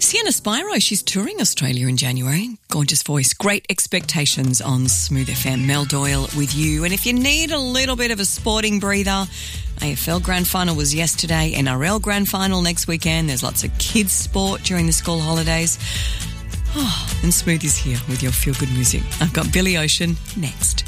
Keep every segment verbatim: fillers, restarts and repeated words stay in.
Sienna Spiro, she's touring Australia in January. Gorgeous voice, great expectations on Smooth F M. Mel Doyle with you. And if you need a little bit of a sporting breather, A F L Grand Final was yesterday, N R L Grand Final next weekend. There's lots of kids' sport during the school holidays. Oh, and Smooth is here with your feel-good music. I've got Billy Ocean next.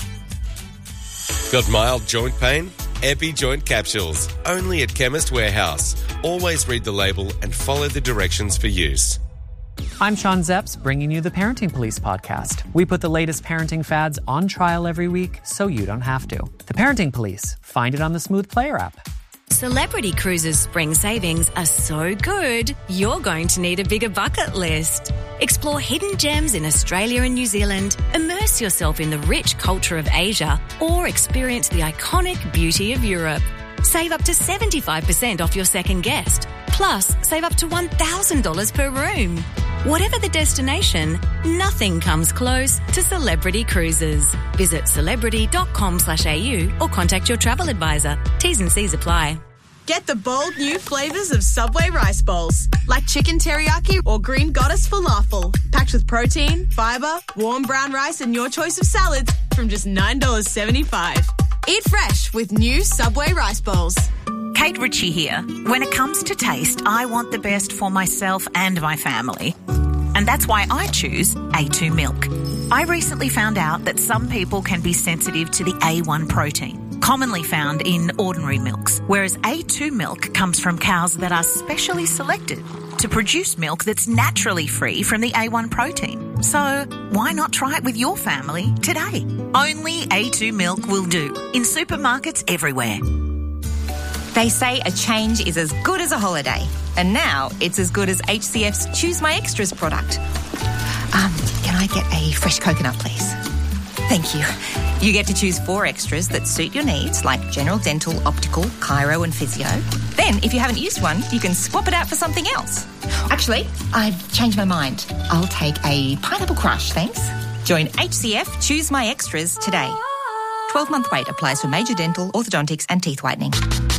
Got mild joint pain? Epi Joint Capsules. Only at Chemist Warehouse. Always read the label and follow the directions for use. I'm Sean Zepps, bringing you the Parenting Police podcast. We put the latest parenting fads on trial every week so you don't have to. The Parenting Police. Find it on the Smooth Player app. Celebrity Cruises' spring savings are so good, you're going to need a bigger bucket list. Explore hidden gems in Australia and New Zealand, immerse yourself in the rich culture of Asia, or experience the iconic beauty of Europe. Save up to seventy-five percent off your second guest. Plus, save up to one thousand dollars per room. Whatever the destination, nothing comes close to Celebrity Cruises. Visit celebrity dot com slash a u or contact your travel advisor. T's and C's apply. Get the bold new flavours of Subway rice bowls, like chicken teriyaki or green goddess falafel, packed with protein, fibre, warm brown rice and your choice of salads from just nine dollars seventy-five. Eat fresh with new Subway rice bowls. Kate Ritchie here. When it comes to taste, I want the best for myself and my family. And that's why I choose A two milk. I recently found out that some people can be sensitive to the A one protein, commonly found in ordinary milks, whereas A two milk comes from cows that are specially selected to produce milk that's naturally free from the A one protein. So why not try it with your family today? Only A two milk will do in supermarkets everywhere. They say a change is as good as a holiday, and now it's as good as H C F's Choose My Extras product. Um, can I get a fresh coconut, please? Thank you. You get to choose four extras that suit your needs, like general dental, optical, chiro and physio. Then, if you haven't used one, you can swap it out for something else. Actually, I've changed my mind. I'll take a pineapple crush, thanks. Join H C F Choose My Extras today. twelve-month wait applies for major dental, orthodontics and teeth whitening.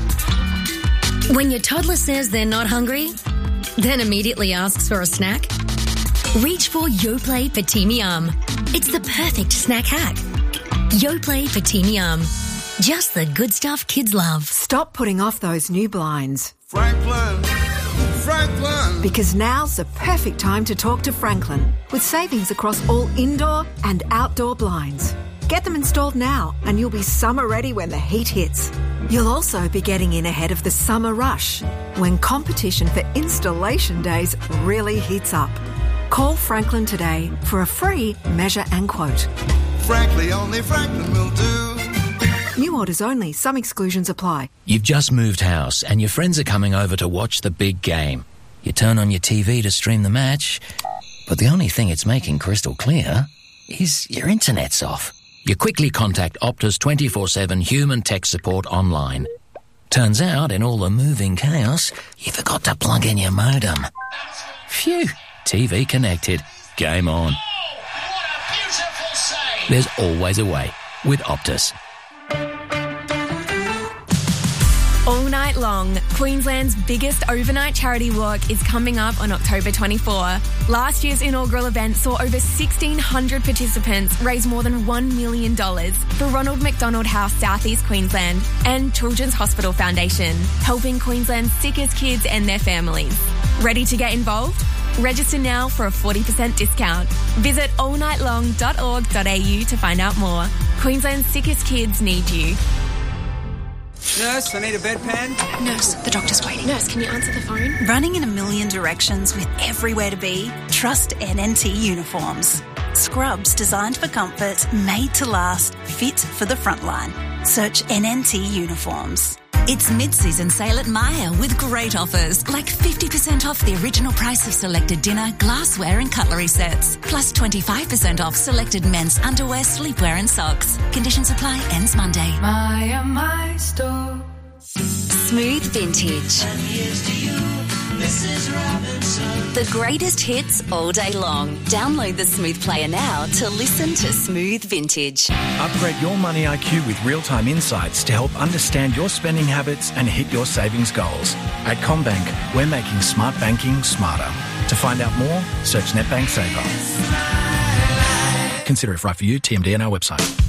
When your toddler says they're not hungry, then immediately asks for a snack, reach for Yoplait for Teamy Yum. It's the perfect snack hack. Yoplait for Teamy Yum. Just the good stuff kids love. Stop putting off those new blinds. Franklin, Franklin. Because now's the perfect time to talk to Franklin, with savings across all indoor and outdoor blinds. Get them installed now and you'll be summer ready when the heat hits. You'll also be getting in ahead of the summer rush, when competition for installation days really heats up. Call Franklin today for a free measure and quote. Frankly, only Franklin will do. New orders only. Some exclusions apply. You've just moved house and your friends are coming over to watch the big game. You turn on your T V to stream the match, but the only thing it's making crystal clear is your internet's off. You quickly contact Optus twenty-four seven human tech support online. Turns out, in all the moving chaos, you forgot to plug in your modem. Phew, T V connected. Game on. There's always a way with Optus. All night long, Queensland's biggest overnight charity walk is coming up on October twenty-fourth. Last year's inaugural event saw over sixteen hundred participants raise more than one million dollars for Ronald McDonald House Southeast Queensland and Children's Hospital Foundation, helping Queensland's sickest kids and their families. Ready to get involved? Register now for a forty percent discount. Visit all night long dot org dot a u to find out more. Queensland's sickest kids need you. Nurse, I need a bedpan. Nurse, the doctor's waiting. Nurse, can you answer the phone? Running in a million directions with everywhere to be? Trust N N T Uniforms. Scrubs designed for comfort, made to last, fit for the frontline. Search N N T Uniforms. It's mid-season sale at Myer with great offers, like fifty percent off the original price of selected dinner, glassware and cutlery sets, plus twenty-five percent off selected men's underwear, sleepwear and socks. Conditions apply, ends Monday. Myer, my store. Smooth Vintage. And here's to you, Missus Robinson. The greatest hits all day long. Download the Smooth Player now to listen to Smooth Vintage. Upgrade your money I Q with real-time insights to help understand your spending habits and hit your savings goals. At CommBank, we're making smart banking smarter. To find out more, search NetBank Saver. Consider if right for you, T M D and our website.